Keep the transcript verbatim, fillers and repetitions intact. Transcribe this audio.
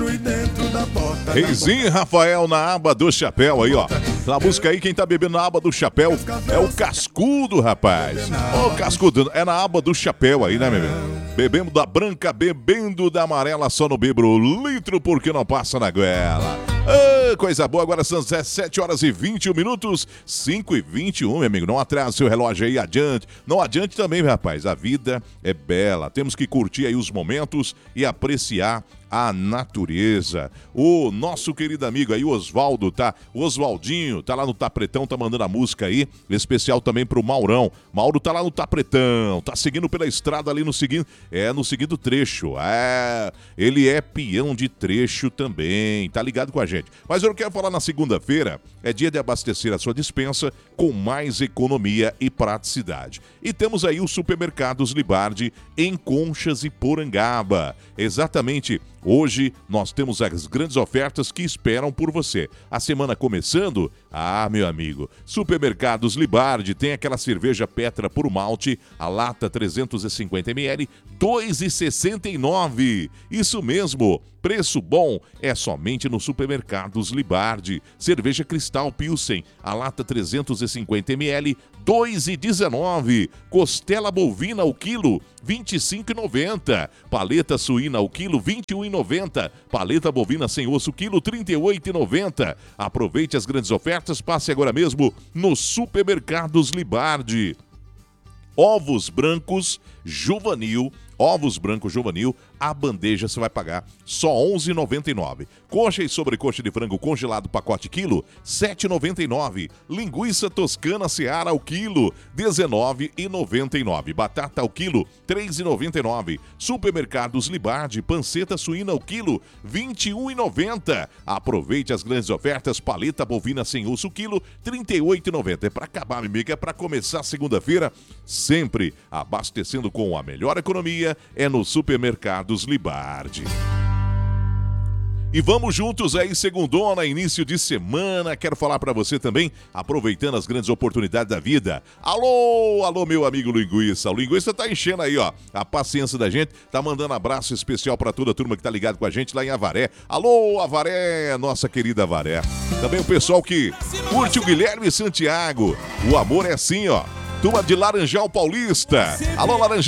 Reizinho Rafael na aba do chapéu aí, ó. Na música aí, quem tá bebendo na aba do chapéu é o Cascudo, rapaz. Ô, Cascudo, é na aba do chapéu aí, né, meu amigo? Bebendo da branca, bebendo da amarela, só no bebro litro porque não passa na goela. Ah, coisa boa, agora são dezessete horas e vinte e um minutos, cinco e vinte e um, meu amigo. Não atrase seu relógio aí, adiante. Não adiante também, rapaz. A vida é bela. Temos que curtir aí os momentos e apreciar a natureza. O nosso querido amigo aí, o Osvaldo, tá? O Oswaldinho, tá lá no Tapretão, tá mandando a música aí, especial também pro Maurão. Mauro tá lá no Tapretão, tá seguindo pela estrada ali no seguinte, é, no seguinte trecho. É, ele é peão de trecho também, tá ligado com a gente. Mas eu quero falar na segunda-feira, é dia de abastecer a sua despensa com mais economia e praticidade. E temos aí os supermercados Libardi em Conchas e Porangaba. Exatamente. Hoje nós temos as grandes ofertas que esperam por você. A semana começando? Ah, meu amigo, Supermercados Libardi tem aquela cerveja Petra por malte, a lata trezentos e cinquenta mililitros, dois reais e sessenta e nove centavos. Isso mesmo, preço bom é somente no Supermercados Libardi. Cerveja Cristal Pilsen, a lata trezentos e cinquenta mililitros, dois reais e dezenove centavos. Costela bovina ao quilo, vinte e cinco reais e noventa centavos. Paleta suína ao quilo, vinte e um reais e noventa centavos. Paleta bovina sem osso, quilo, trinta e oito reais e noventa centavos. Aproveite as grandes ofertas, passe agora mesmo no Supermercados Libardi. Ovos brancos juvenil, ovos brancos juvenil, a bandeja você vai pagar só onze reais e noventa e nove centavos. Coxa e sobrecoxa de frango congelado pacote quilo, sete reais e noventa e nove centavos. Linguiça toscana Seara ao quilo, dezenove reais e noventa e nove centavos. Batata ao quilo, três reais e noventa e nove centavos. Supermercados Libardi, panceta suína ao quilo, vinte e um reais e noventa centavos. Aproveite as grandes ofertas, paleta bovina sem osso quilo, trinta e oito reais e noventa centavos. É para acabar, meu amigo, é para começar segunda-feira, sempre abastecendo com a melhor economia, é no Supermercados Libardi. E vamos juntos aí, segundona, início de semana. Quero falar pra você também, aproveitando as grandes oportunidades da vida. Alô, alô, meu amigo Linguiça. O Linguiça tá enchendo aí, ó, a paciência da gente. Tá mandando abraço especial pra toda a turma que tá ligado com a gente lá em Avaré. Alô, Avaré, nossa querida Avaré. Também o pessoal que curte o Guilherme Santiago. O amor é assim, ó. Turma de Laranjal Paulista. Alô, Laranjal.